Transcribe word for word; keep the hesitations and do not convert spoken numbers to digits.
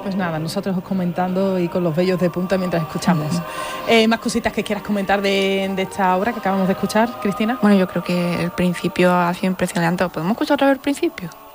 Pues nada, nosotros comentando y con los vellos de punta mientras escuchamos. Uh-huh. Eh, ¿Más cositas que quieras comentar de, de esta obra que acabamos de escuchar, Cristina? Bueno, yo creo que el principio ha sido impresionante. ¿Podemos escuchar otra vez el principio?